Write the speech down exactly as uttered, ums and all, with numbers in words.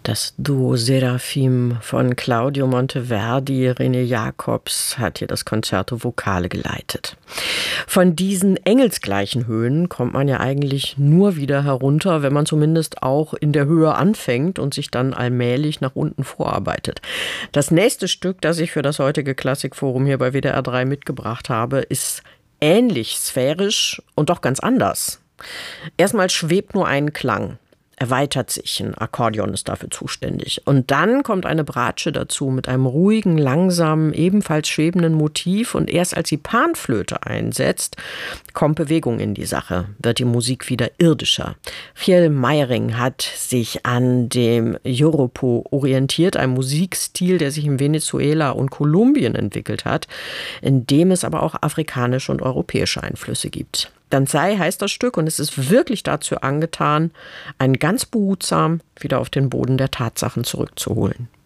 Das Duo Seraphim von Claudio Monteverdi, René Jacobs hat hier das Concerto Vocale geleitet. Von diesen engelsgleichen Höhen kommt man ja eigentlich nur wieder herunter, wenn man zumindest auch in der Höhe anfängt und sich dann allmählich nach unten vorarbeitet. Das nächste Stück, das ich für das heutige Klassikforum hier bei W D R drei mitgebracht habe, ist ähnlich sphärisch und doch ganz anders. Erstmal schwebt nur ein Klang. Erweitert sich, ein Akkordeon ist dafür zuständig. Und dann kommt eine Bratsche dazu mit einem ruhigen, langsamen, ebenfalls schwebenden Motiv. Und erst als die Panflöte einsetzt, kommt Bewegung in die Sache, wird die Musik wieder irdischer. Kjell Meiring hat sich an dem Joropo orientiert, einem Musikstil, der sich in Venezuela und Kolumbien entwickelt hat, in dem es aber auch afrikanische und europäische Einflüsse gibt. Danzai heißt das Stück und es ist wirklich dazu angetan, einen ganz behutsam wieder auf den Boden der Tatsachen zurückzuholen.